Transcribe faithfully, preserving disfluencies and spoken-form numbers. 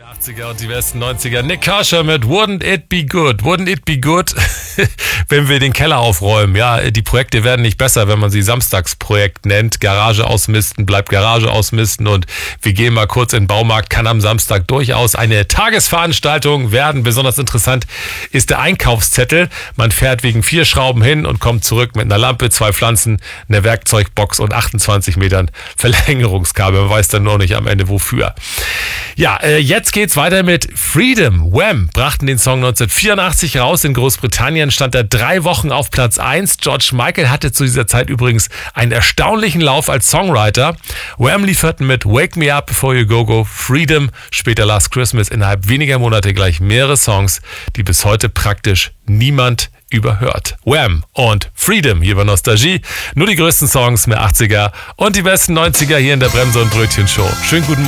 achtziger und die besten neunziger. Nick Kershaw mit Wouldn't It Be Good. Wouldn't It Be Good, wenn wir den Keller aufräumen. Ja, die Projekte werden nicht besser, wenn man sie Samstagsprojekt nennt. Garage ausmisten, bleibt Garage ausmisten und wir gehen mal kurz in den Baumarkt. Kann am Samstag durchaus eine Tagesveranstaltung werden. Besonders interessant ist der Einkaufszettel. Man fährt wegen vier Schrauben hin und kommt zurück mit einer Lampe, zwei Pflanzen, einer Werkzeugbox und achtundzwanzig Metern Verlängerungskabel. Man weiß dann nur nicht am Ende wofür. Ja, äh, jetzt geht's weiter mit Freedom. Wham! Brachten den Song neunzehnhundertvierundachtzig raus. In Großbritannien stand er drei Wochen auf Platz eins. George Michael hatte zu dieser Zeit übrigens einen erstaunlichen Lauf als Songwriter. Wham! Lieferten mit Wake Me Up Before You Go Go, Freedom, später Last Christmas innerhalb weniger Monate gleich mehrere Songs, die bis heute praktisch niemand überhört. Wham! Und Freedom hier bei Nostalgie. Nur die größten Songs mehr achtziger und die besten neunziger hier in der Bremse- und Brötchen-Show. Schönen guten Morgen.